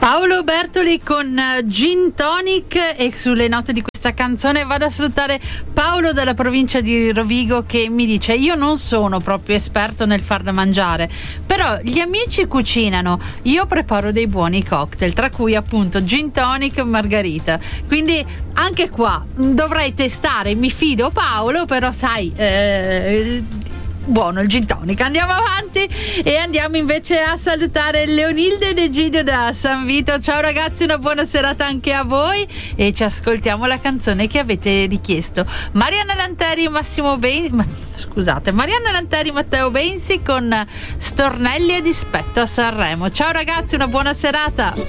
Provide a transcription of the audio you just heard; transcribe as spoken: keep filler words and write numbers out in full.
Paolo Bertoli con Gin Tonic, e sulle note di questa canzone vado a salutare Paolo dalla provincia di Rovigo, che mi dice: io non sono proprio esperto nel far da mangiare, però gli amici cucinano, io preparo dei buoni cocktail, tra cui appunto Gin Tonic e Margarita, quindi anche qua dovrei testare, mi fido Paolo, però sai, eh, buono il gin tonic. Andiamo avanti e andiamo invece a salutare Leonilde ed Egidio da San Vito. Ciao ragazzi, una buona serata anche a voi, e ci ascoltiamo la canzone che avete richiesto. Marianna Lanteri, Massimo Ben... Ma, scusate, Marianna Lanteri, Matteo Bensi con Stornelli e Dispetto a Sanremo. Ciao ragazzi, una buona serata.